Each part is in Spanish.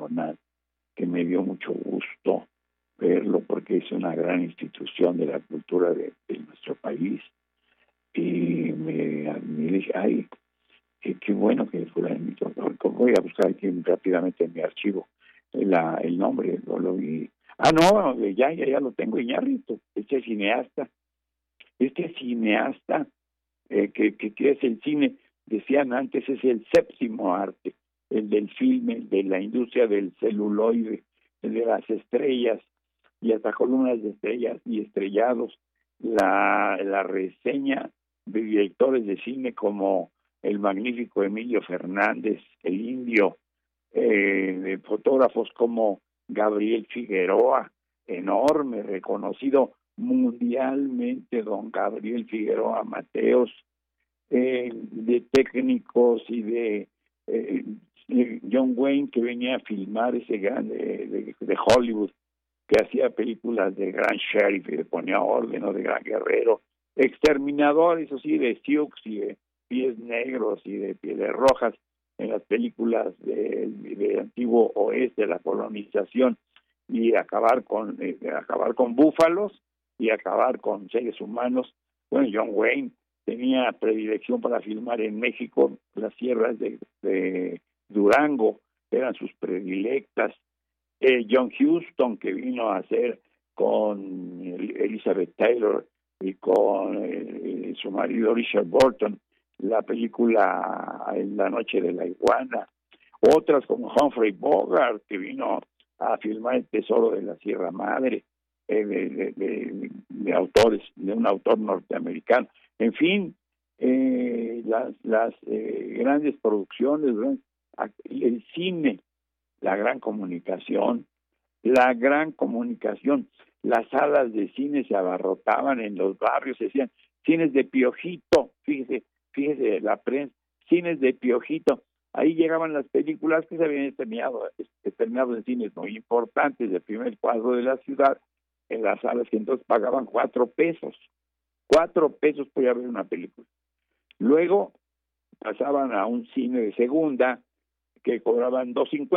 Nacional, que me dio mucho gusto verlo porque es una gran institución de la cultura de nuestro país. Y me dije, ay, qué bueno que fulanito. Voy a buscar aquí rápidamente en mi archivo el nombre, lo vi. Ah, no, ya lo tengo, Iñárritu, este cineasta que es el cine, decían antes, es el séptimo arte, el del filme, de la industria del celuloide, el de las estrellas y hasta columnas de estrellas y estrellados, la reseña de directores de cine como el magnífico Emilio Fernández, el Indio, de fotógrafos como Gabriel Figueroa, enorme, reconocido mundialmente, don Gabriel Figueroa Mateos, de técnicos y de John Wayne, que venía a filmar ese grande de Hollywood, que hacía películas de Gran Sheriff y le ponía orden, o de Gran Guerrero, Exterminador, eso sí, de Sioux y de Pies Negros y de Pieles Rojas, en las películas del antiguo oeste, la colonización, y acabar con búfalos y acabar con seres humanos. Bueno, John Wayne tenía predilección para filmar en México, las sierras de Durango eran sus predilectas. John Huston, que vino a hacer con Elizabeth Taylor y con su marido Richard Burton la película La noche de la iguana. Otras como Humphrey Bogart, que vino a filmar El tesoro de la Sierra Madre, de autores, de un autor norteamericano. En fin, las grandes producciones, el cine, la gran comunicación, las salas de cine se abarrotaban en los barrios, se decían cines de Piojito, fíjese la prensa, cines de Piojito. Ahí llegaban las películas que se habían estrenado en cines muy importantes del primer cuadro de la ciudad, en las salas que entonces pagaban 4 pesos. 4 pesos podía ver una película. Luego pasaban a un cine de segunda que cobraban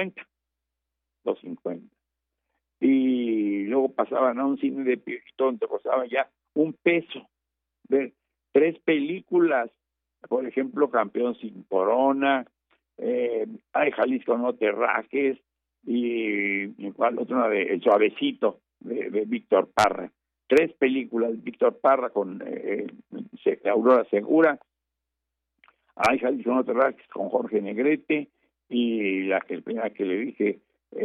2.50. Y luego pasaban a un cine de Piojito donde costaban ya 1 peso. Ver 3 películas, por ejemplo, Campeón sin corona, Ay Jalisco no te rajes, y ¿cuál otra? El Suavecito de Víctor Parra. 3 películas, Víctor Parra con Aurora Segura, Ay Jalisco no te rajes con Jorge Negrete, y la primera que le dije,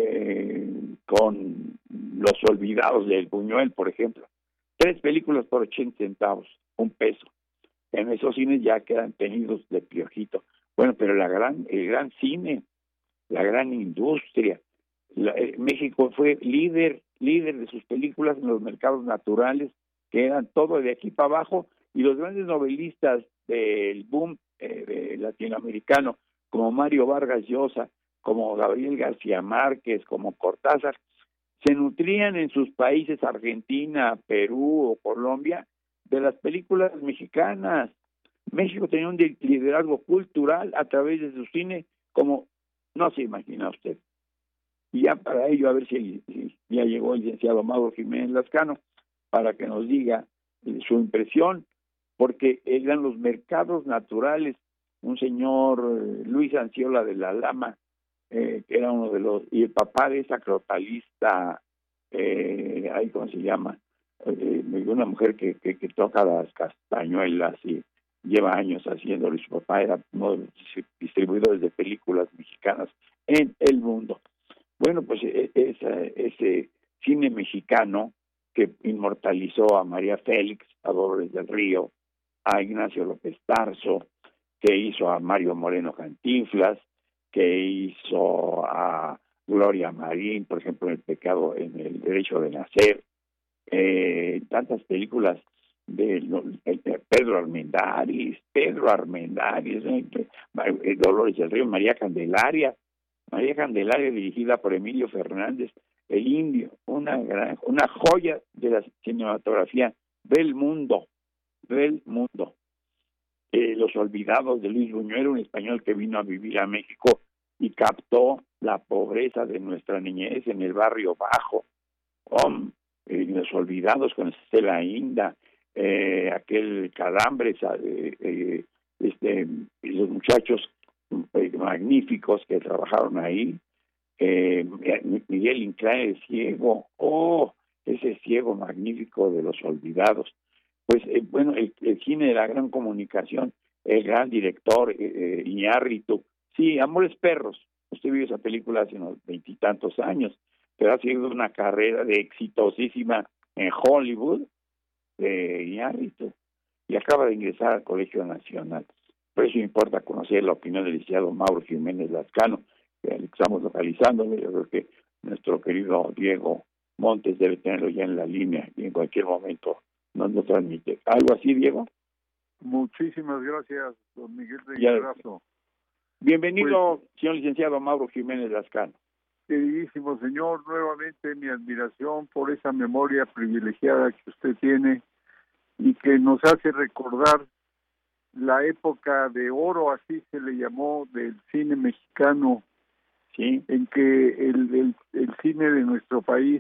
con Los Olvidados del Buñuel, por ejemplo. 3 películas por 80 centavos, 1 peso. En esos cines ya quedan tenidos de Piojito. Bueno, pero el gran cine, la gran industria, México fue líder de sus películas en los mercados naturales, que eran todo de aquí para abajo, y los grandes novelistas del boom latinoamericano, como Mario Vargas Llosa, como Gabriel García Márquez, como Cortázar, se nutrían en sus países, Argentina, Perú o Colombia, de las películas mexicanas. México tenía un liderazgo cultural a través de su cine como no se imagina usted. Y ya para ello, a ver si ya llegó el licenciado Mauro Jiménez Lascano para que nos diga su impresión, porque eran los mercados naturales. Un señor Luis Anciola de la Lama, que era uno de los, y el papá de esa crotalista, ahí cómo se llama, una mujer que toca las castañuelas y lleva años haciéndolo, y su papá era uno de los distribuidores de películas mexicanas en el mundo. Bueno, pues ese cine mexicano que inmortalizó a María Félix, a Dolores del Río, a Ignacio López Tarso, que hizo a Mario Moreno Cantinflas, que hizo a Gloria Marín, por ejemplo, en El Derecho de Nacer, tantas películas de Pedro Armendáriz, Dolores del Río, María Candelaria dirigida por Emilio Fernández, El Indio, una joya de la cinematografía del mundo. Los Olvidados de Luis Buñuel, un español que vino a vivir a México y captó la pobreza de nuestra niñez en el barrio bajo, Los Olvidados con Estela Inda, aquel Calambres, los muchachos magníficos que trabajaron ahí, Miguel Inclán, el ciego, ese ciego magnífico de Los Olvidados. Pues bueno, el cine de la gran comunicación, el gran director Iñárritu, sí, Amores Perros, usted vio esa película hace unos 20 años, pero ha sido una carrera de exitosísima en Hollywood de Iñárritu, y acaba de ingresar al Colegio Nacional. Por eso importa conocer la opinión del licenciado Mauro Jiménez Lascano, que estamos localizando. Yo creo que nuestro querido Diego Montes debe tenerlo ya en la línea y en cualquier momento nos transmite. ¿Algo así, Diego? Muchísimas gracias, don Miguel Reyes. Bienvenido, señor licenciado Mauro Jiménez Lascano. Queridísimo señor, nuevamente mi admiración por esa memoria privilegiada que usted tiene y que nos hace recordar la época de oro, así se le llamó, del cine mexicano, sí, en que el cine de nuestro país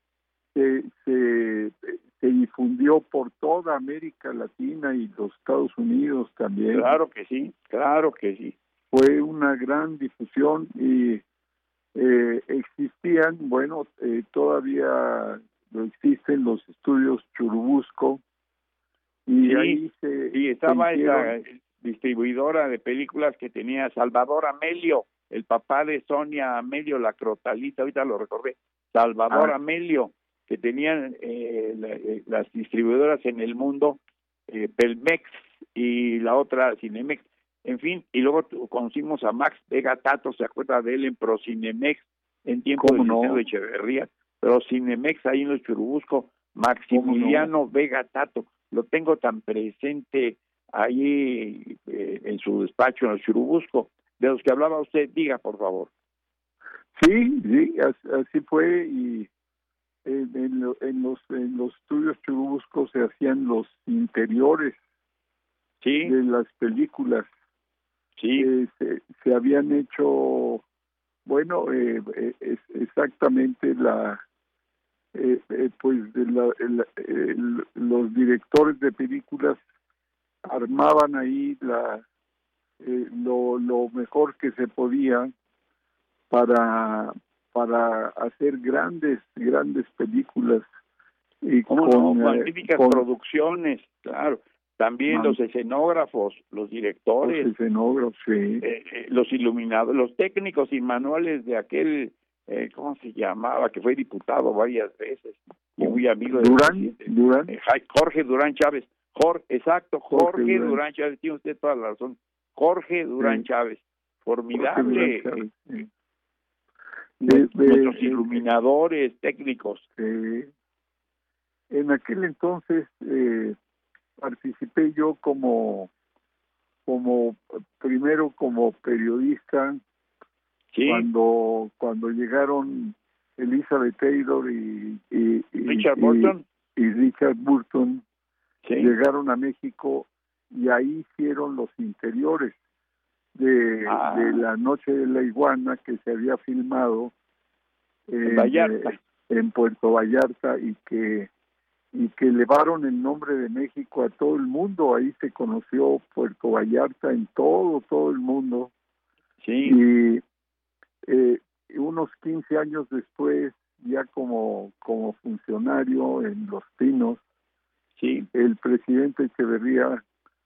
se difundió por toda América Latina y los Estados Unidos también. Claro que sí, claro que sí. Fue una gran difusión y existían, todavía no existen los estudios Churubusco, y ahí estaba esa distribuidora de películas que tenía Salvador Amelio, el papá de Sonia Amelio, la crotalita, ahorita lo recordé, Salvador Amelio, que tenían las distribuidoras en el mundo, Pelmex y la otra Cinemex, en fin, y luego conocimos a Max Vega Tato, ¿se acuerda de él en Procinemex, en tiempo del Liceo de Echeverría? Pero Cinemex ahí en los Churubusco, Maximiliano Vega Tato, lo tengo tan presente ahí en su despacho en el Churubusco, de los que hablaba usted, diga por favor. Sí, así fue, y en los estudios Churubusco se hacían los interiores de las películas. Sí. Se habían hecho, exactamente los directores de películas armaban ahí lo mejor que se podía para hacer grandes películas y magníficas producciones, claro. También los escenógrafos, los directores, los escenógrafos, sí. Los iluminados, los técnicos y manuales de aquel, ¿cómo se llamaba? Que fue diputado varias veces y muy amigo de Jorge Durán Chávez. Jorge Durán Chávez, tiene usted toda la razón. Jorge Durán Chávez, formidable. Nuestros iluminadores, técnicos. En aquel entonces participé yo primero como periodista, cuando llegaron Elizabeth Taylor y Richard Burton llegaron a México, y ahí hicieron los interiores de La Noche de la Iguana, que se había filmado en Puerto Vallarta, y que elevaron el nombre de México a todo el mundo. Ahí se conoció Puerto Vallarta en todo el mundo. Y unos 15 años después, ya como funcionario en Los Pinos, el presidente Echeverría,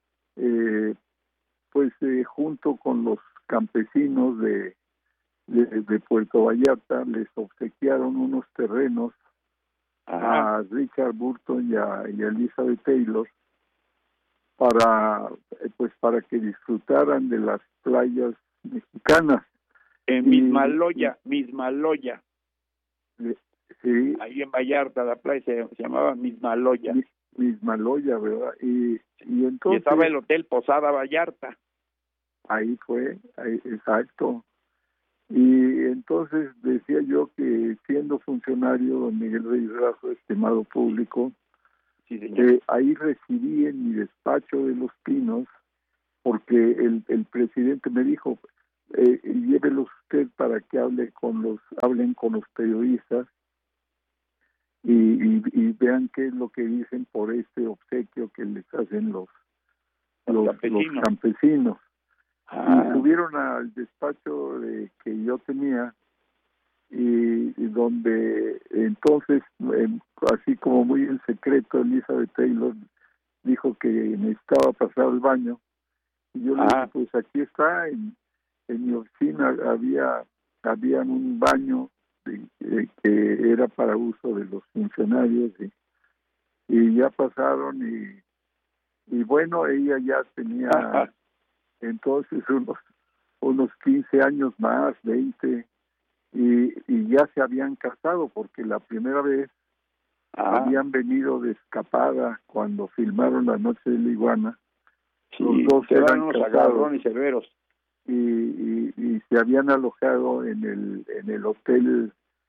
junto con los campesinos de Puerto Vallarta, les obsequiaron unos terrenos a Richard Burton y a Elizabeth Taylor para que disfrutaran de las playas mexicanas. En Mismaloya. Sí. Ahí en Vallarta, la playa se llamaba Mismaloya. Mismaloya, ¿verdad? Y entonces... Y estaba el Hotel Posada Vallarta. Ahí fue, exacto. Y entonces decía yo que, siendo funcionario, don Miguel Reyes Razo, estimado público, ahí residí en mi despacho de Los Pinos, porque el presidente me dijo, llévelos usted para que hablen con los periodistas y vean qué es lo que dicen por este obsequio que les hacen los campesinos. Y subieron al despacho que yo tenía y donde entonces, así como muy en secreto, Elizabeth Taylor dijo que necesitaba pasar al baño. Y yo le dije, pues aquí está, en mi oficina había un baño que era para uso de los funcionarios y ya pasaron y bueno, ella ya tenía entonces unos 15 años más, 20, y ya se habían casado porque la primera vez habían venido de escapada cuando filmaron La Noche de la Iguana. Sí, los dos eran unos casados agarrones severos. Y se habían alojado en el hotel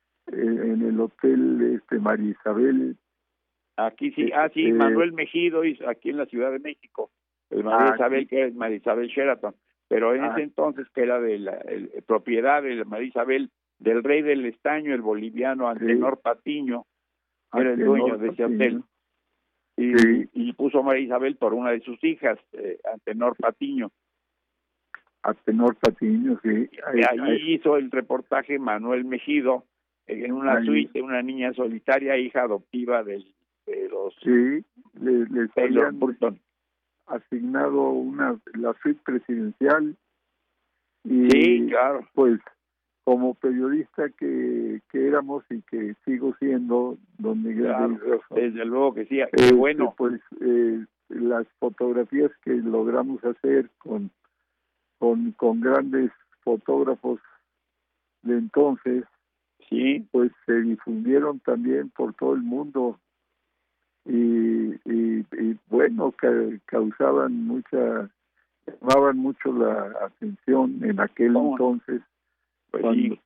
María Isabel. Aquí sí, sí, Manuel Mejido aquí en la Ciudad de México, el María Isabel, que es María Isabel Sheraton, pero en ese entonces que era de la propiedad de la María Isabel, del rey del estaño, el boliviano Antenor Patiño, era el dueño de ese hotel. Y puso a María Isabel por una de sus hijas, Antenor Patiño. Antenor Patiño, sí. Ahí hizo el reportaje Manuel Mejido, en una suite, una niña solitaria, hija adoptiva de los les habían asignado la suite presidencial y claro, pues como periodista que éramos y que sigo siendo, don Miguel, desde luego que sí, bueno, pues las fotografías que logramos hacer con grandes fotógrafos de entonces, pues se difundieron también por todo el mundo y bueno, llamaban mucho la atención en aquel entonces, cuando,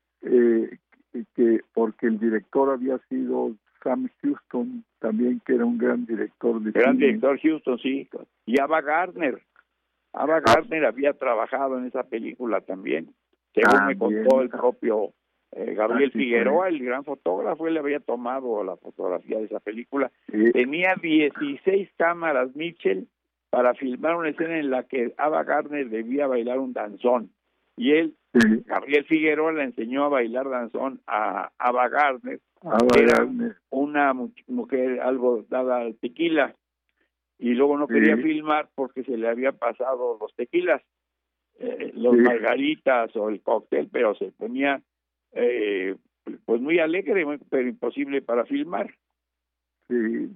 porque el director había sido Sam Houston, también, que era un gran director de cine. Director Houston, sí, y Ava Gardner había trabajado en esa película también, según me contó el propio Gabriel Figueroa, el gran fotógrafo. Él le había tomado la fotografía de esa película. Tenía 16 cámaras Mitchell para filmar una escena en la que Ava Gardner debía bailar un danzón, y él, Gabriel Figueroa, le enseñó a bailar danzón a Ava Gardner, que era una mujer algo dada al tequila, y luego no quería filmar porque se le había pasado los tequilas, los margaritas o el cóctel, pero se ponía pues muy alegre, pero imposible para filmar. Sí.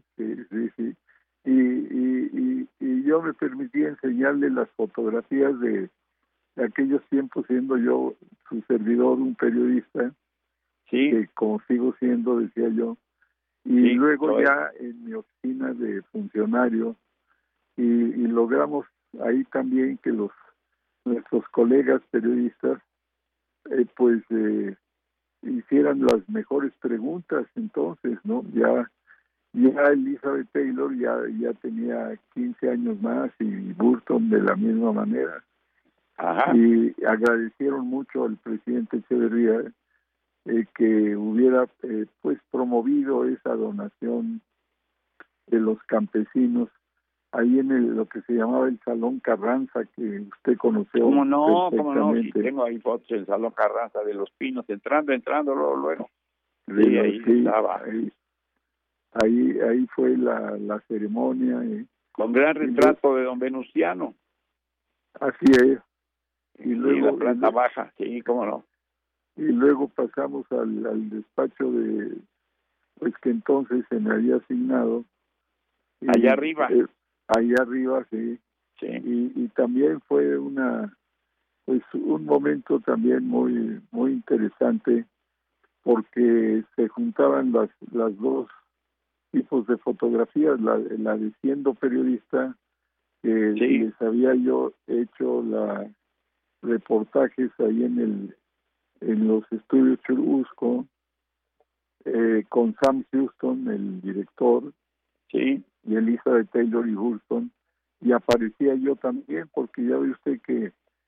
Y yo me permití enseñarle las fotografías de aquellos tiempos, siendo yo su servidor, un periodista, que como sigo siendo, decía yo, y luego ya en mi oficina de funcionario, y logramos ahí también que nuestros colegas periodistas pues hicieran las mejores preguntas. Entonces, ¿no? Ya Elizabeth Taylor ya tenía 15 años más, y Burton de la misma manera. Y agradecieron mucho al presidente Echeverría que hubiera pues promovido esa donación de los campesinos ahí en lo que se llamaba el Salón Carranza, que usted conoció. ¿Cómo no? Sí, tengo ahí fotos del Salón Carranza de Los Pinos, entrando luego. Sí, ahí estaba. Ahí fue la ceremonia. Con gran retrato de don Venustiano. Así es. Y luego la planta baja, sí, cómo no. Y luego pasamos al despacho pues que entonces se me había asignado. Allá arriba. Allá arriba, sí. Y también fue un momento también muy muy interesante, porque se juntaban las dos tipos de fotografías, la de siendo periodista, que les había yo hecho reportajes ahí en los estudios Churubusco, con Sam Houston, el director, y Elizabeth Taylor y Burton, y aparecía yo también, porque ya ve usted que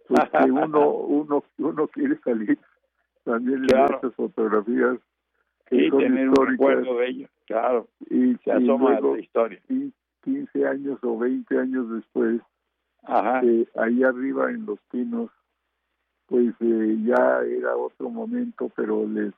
pues que uno quiere salir también en esas fotografías. Sí, tener un recuerdo de ello, claro. Y se asoma luego, a la historia. 15 años o 20 años después, ahí arriba en Los Pinos, pues ya era otro momento, pero les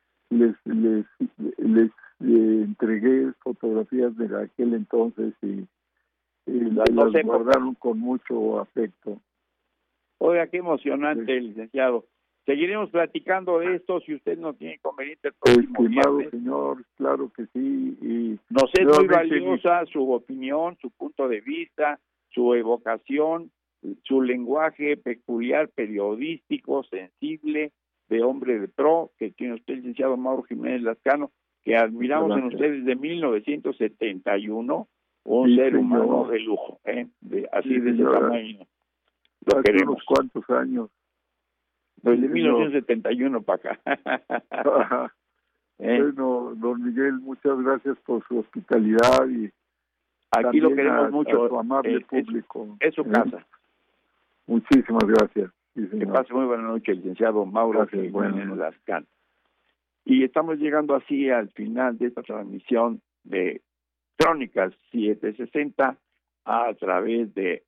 entregué fotografías de aquel entonces y las guardaron con mucho afecto. Oiga, qué emocionante, licenciado. Seguiremos platicando de esto si usted no tiene inconveniente el próximo estimado viernes. Señor, claro que sí. Y nos es muy valiosa su opinión, su punto de vista, su evocación, su lenguaje peculiar, periodístico, sensible, de hombre de pro, que tiene usted, licenciado Mauro Jiménez Lascano, que admiramos en usted desde 1971, un ser humano de lujo, así de ese tamaño. Lo queremos. Unos cuantos años. Desde 1971 para acá. Bueno, don Miguel, muchas gracias por su hospitalidad y aquí lo queremos mucho. A su amable público. Es su casa. Muchísimas gracias. Sí, que pase muy buena noche, licenciado Mauro Jiménez Lascano. Y estamos llegando así al final de esta transmisión de Crónicas 760 a través de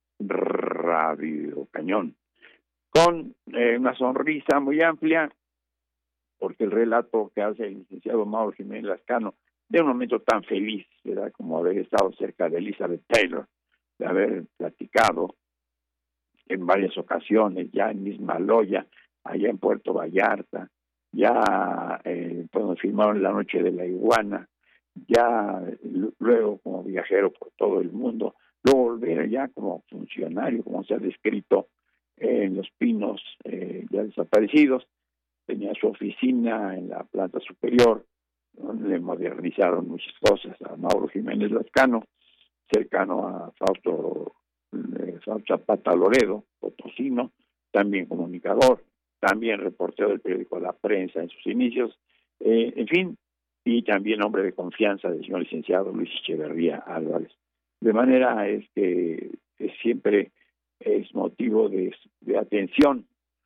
Radio Cañón, con una sonrisa muy amplia, porque el relato que hace el licenciado Mauro Jiménez Lascano de un momento tan feliz, ¿verdad?, como haber estado cerca de Elizabeth Taylor, de haber platicado en varias ocasiones, ya en Mismaloya, allá en Puerto Vallarta, ya cuando filmaron La Noche de la Iguana, ya luego como viajero por todo el mundo, luego volver ya como funcionario, como se ha descrito en Los Pinos ya desaparecidos. Tenía su oficina en la planta superior, donde le modernizaron muchas cosas a Mauro Jiménez Lascano, cercano a Fausto Zapata Loredo, potosino, también comunicador, también reportero del periódico La Prensa en sus inicios, en fin, y también hombre de confianza del señor licenciado Luis Echeverría Álvarez. De manera es que siempre es motivo de atención,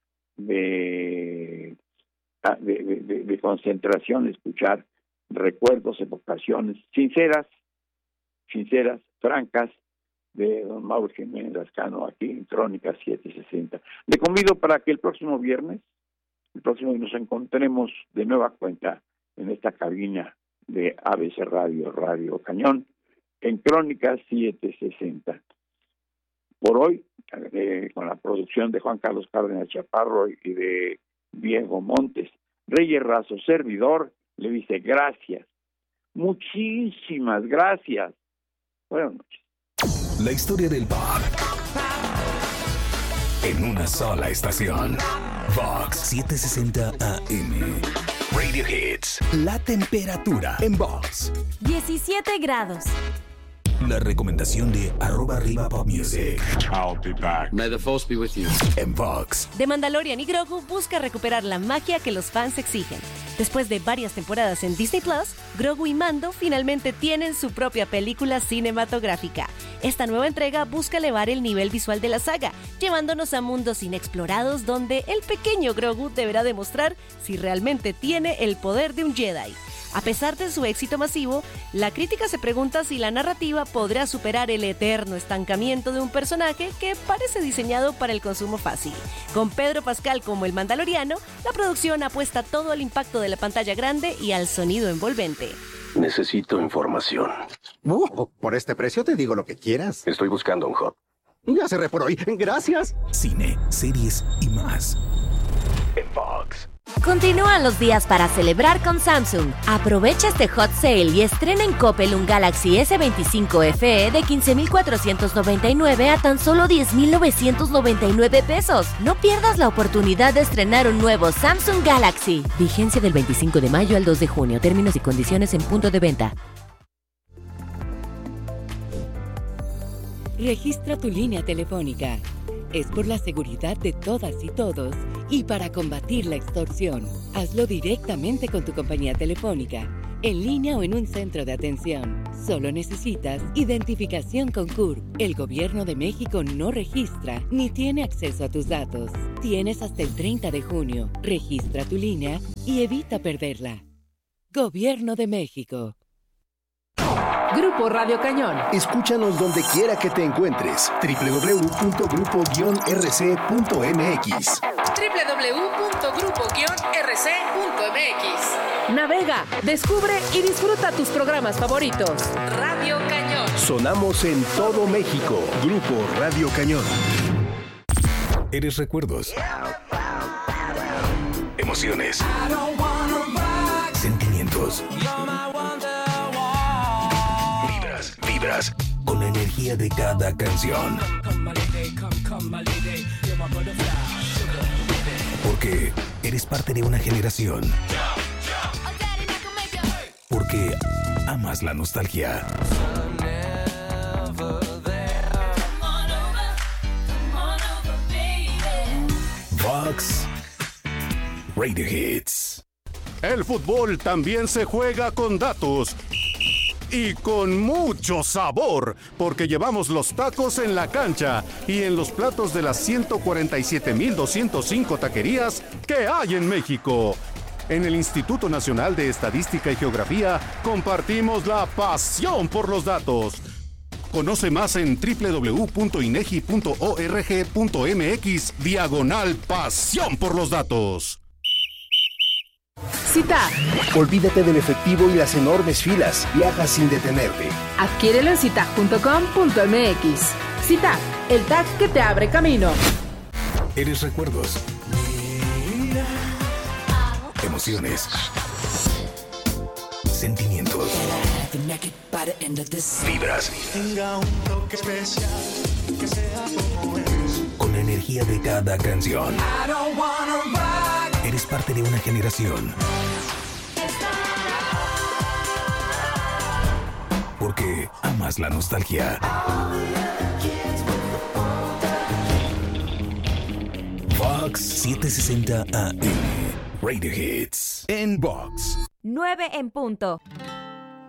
de concentración, escuchar recuerdos, evocaciones sinceras, francas, de don Mauro Jiménez Lascano aquí en Crónicas 760. Le convido para que el próximo viernes, nos encontremos de nueva cuenta en esta cabina de ABC Radio Cañón, en Crónicas 760. Por hoy, con la producción de Juan Carlos Cárdenas Chaparro y de Diego Montes, Reyes Razo, servidor, le dice gracias, muchísimas gracias. Buenas noches. La historia del pop en una sola estación. Vox 760 AM. Radio Hits. La temperatura en Vox. 17 grados. La recomendación de @arriba Pop Music. I'll be back. May the force be with you. En Vox. The Mandalorian y Grogu busca recuperar la magia que los fans exigen. Después de varias temporadas en Disney Plus, Grogu y Mando finalmente tienen su propia película cinematográfica. Esta nueva entrega busca elevar el nivel visual de la saga, llevándonos a mundos inexplorados donde el pequeño Grogu deberá demostrar si realmente tiene el poder de un Jedi. A pesar de su éxito masivo, la crítica se pregunta si la narrativa podrá superar el eterno estancamiento de un personaje que parece diseñado para el consumo fácil. Con Pedro Pascal como el Mandaloriano, la producción apuesta todo al impacto de la pantalla grande y al sonido envolvente. Necesito información. Por este precio te digo lo que quieras. Estoy buscando un hot. Ya cerré por hoy. Gracias. Cine, series y más. En Vox. Continúan los días para celebrar con Samsung. Aprovecha este hot sale y estrena en Coppel un Galaxy S25 FE de 15,499 a tan solo 10,999 pesos. No pierdas la oportunidad de estrenar un nuevo Samsung Galaxy. Vigencia del 25 de mayo al 2 de junio. Términos y condiciones en punto de venta. Registra tu línea telefónica. Es por la seguridad de todas y todos y para combatir la extorsión. Hazlo directamente con tu compañía telefónica. en línea o en un centro de atención. Solo necesitas identificación con CURP. El Gobierno de México no registra ni tiene acceso a tus datos. Tienes hasta el 30 de junio. Registra tu línea y evita perderla. Gobierno de México. Grupo Radio Cañón. Escúchanos donde quiera que te encuentres. www.grupo-rc.mx. www.grupo-rc.mx. Navega, descubre y disfruta tus programas favoritos. Radio Cañón. Sonamos en todo México. Grupo Radio Cañón. Eres recuerdos. Emociones. Sentimientos. Vibras con la energía de cada canción. Porque eres parte de una generación. Porque amas la nostalgia. Vox Radio Hits. El fútbol también se juega con datos. Y con mucho sabor, porque llevamos los tacos en la cancha y en los platos de las 147,205 taquerías que hay en México. En el Instituto Nacional de Estadística y Geografía compartimos la pasión por los datos. Conoce más en www.inegi.org.mx/pasión por los datos. CITAG. Olvídate del efectivo y las enormes filas. Viaja sin detenerte. Adquiérelo en citag.com.mx. CITAG, el tag que te abre camino. Eres recuerdos. Emociones. Sentimientos. Vibras. Con la energía de cada canción. Eres parte de una generación. Porque amas la nostalgia. Vox 760 AM. Radio Hits. En Vox. 9 en punto.